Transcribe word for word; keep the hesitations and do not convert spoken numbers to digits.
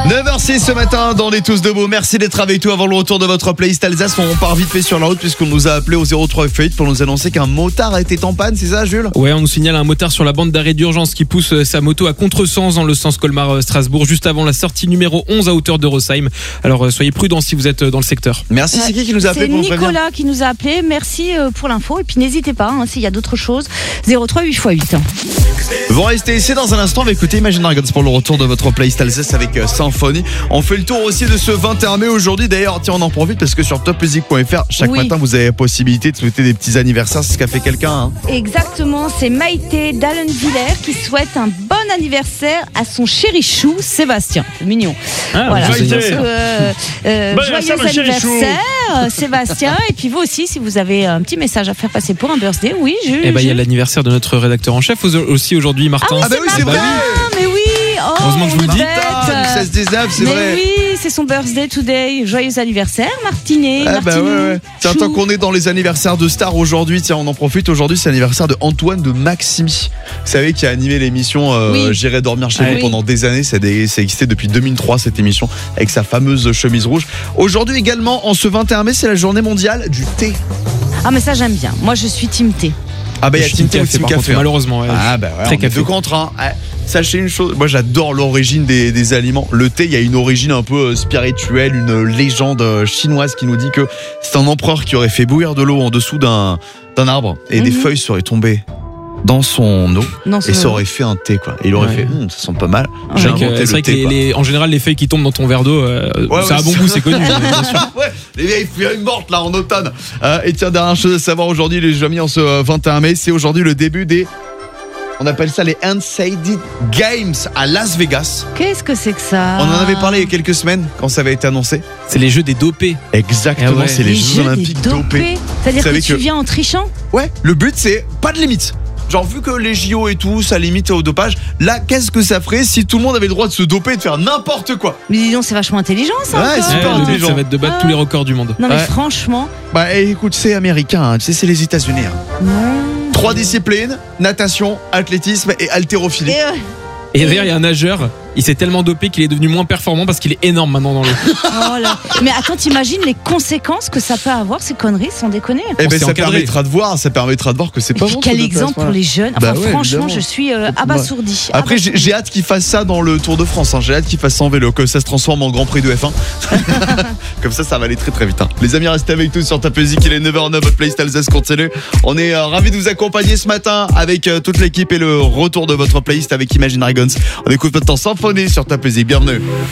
neuf heures six ce matin dans Les Tous Debout. Merci d'être avec nous avant le retour de votre playlist Alsace. On part vite fait sur la route puisqu'on nous a appelé au zéro trois huit pour nous annoncer qu'un motard était en panne, c'est ça Jules? Ouais, on nous signale un motard sur la bande d'arrêt d'urgence qui pousse sa moto à contresens dans le sens Colmar-Strasbourg, juste avant la sortie numéro onze à hauteur de Rosheim. Alors soyez prudents si vous êtes dans le secteur. Merci, ouais. C'est qui qui nous a appelé C'est pour Nicolas prévenir qui nous a appelé, merci pour l'info. Et puis n'hésitez pas, hein, s'il y a d'autres choses, zéro trois huit fois huit. Vous restez ici dans un instant, on va écouter Imagine Dragons pour le retour de votre playlist Alsace avec euh, Symphonie. On fait le tour aussi de ce vingt et un mai aujourd'hui. D'ailleurs, tiens, on en profite parce que sur top music point f r, chaque oui. matin, vous avez la possibilité de souhaiter des petits anniversaires. C'est ce qu'a fait quelqu'un. Hein. Exactement, c'est Maïté d'Allenvillers qui souhaite un bon anniversaire à son chéri chou Sébastien. C'est mignon. Ah, voilà. Maïté. Donc, euh, euh, Bon joyeux anniversaire, Sébastien. Et puis vous aussi, si vous avez un petit message à faire passer pour un birthday, oui, je. Eh ben, il y a l'anniversaire de notre rédacteur en chef aussi aujourd'hui, Martin. Ah, oui, Ah bah oui, c'est Martin, vrai. mais oui. Oh, Heureusement que je vous le dis. seize dix-neuf, c'est mais vrai. oui, c'est son birthday today. Joyeux anniversaire, Martinet. Ah bah ouais, ouais. Tiens, tant qu'on est dans les anniversaires de stars aujourd'hui, tiens, on en profite. Aujourd'hui, c'est l'anniversaire de Antoine de Maximi. Vous savez, qui a animé l'émission euh, Oui. J'irai dormir chez Ah vous oui. pendant des années. Ça a des- ça a existé depuis deux mille trois, cette émission, avec sa fameuse chemise rouge. Aujourd'hui également, en ce vingt et un mai, c'est la journée mondiale du thé. Ah, mais ça, j'aime bien. Moi, je suis team thé. Ah bah il y a Je suis Team Thé ou Team par contre, Café. hein. malheureusement. Ouais. Ah bah ouais, Très on est café. deux contre un. Ouais. Sachez une chose, moi j'adore l'origine des, des aliments. Le thé, il y a une origine un peu euh, spirituelle, une légende euh, chinoise qui nous dit que c'est un empereur qui aurait fait bouillir de l'eau en dessous d'un d'un arbre et des Mhm. feuilles seraient tombées dans son eau Non, et ça aurait fait un thé quoi. Et il aurait Ouais. fait, Hum, ça sent pas mal. Ouais. J'ai C'est vrai que- inventé c'est le vrai que thé. les, quoi. les- en général, les feuilles qui tombent dans ton verre d'eau, euh, Ouais, ça ouais, a bon c'est- goût, c'est connu. Bien sûr. Ouais, les vieilles feuilles mortes là en automne. Euh, et tiens, dernière chose à savoir aujourd'hui, les amis, en ce euh, vingt et un mai, c'est aujourd'hui le début des. On appelle ça les Undecided Games à Las Vegas. Qu'est-ce que c'est que ça? On en avait parlé il y a quelques semaines quand ça avait été annoncé. C'est les jeux des dopés. Exactement, Ah ouais. c'est les, Les Jeux jeux des Olympiques dopés. dopés. C'est-à-dire Vous que savez tu que- viens en trichant? Ouais, le but c'est pas de limite. Genre vu que les J O et tout, ça limite au dopage. Là, qu'est-ce que ça ferait si tout le monde avait le droit de se doper et de faire n'importe quoi? Mais dis donc, c'est vachement intelligent ça. Ouais, encore. super Ouais, le but, intelligent. ça va être de battre Ah. tous les records du monde. Non mais Ouais. franchement, Bah eh, écoute, c'est américain, hein. Tu sais, c'est les États-Unis. hein. non. Trois disciplines, natation, athlétisme et haltérophilie. Et, euh, Et d'ailleurs, il y a un nageur, il s'est tellement dopé qu'il est devenu moins performant parce qu'il est énorme maintenant dans l'eau. oh là. Mais attends, t'imagines les conséquences que ça peut avoir ces conneries, sans déconner. Eh On ben s'est ça encadré. permettra de voir, ça permettra de voir que c'est Et pas puis bon. quel ce dopage, exemple voilà. pour les jeunes. Bah Enfin ouais, franchement, évidemment. je suis euh, abasourdie. Après, j'ai Abasourdie. j'ai hâte qu'il fasse ça dans le Tour de France. hein. J'ai hâte qu'il fasse ça en vélo, que ça se transforme en Grand Prix de F un. Comme ça, ça va aller très très vite. hein. Les amis, restez avec nous sur Top Music. Il est neuf heures neuf, votre playlist Alsace continue. On est euh, ravis de vous accompagner ce matin avec euh, toute l'équipe et le retour de votre playlist avec Imagine Dragons. On écoute maintenant Symphonie sur Top Music. Bienvenue.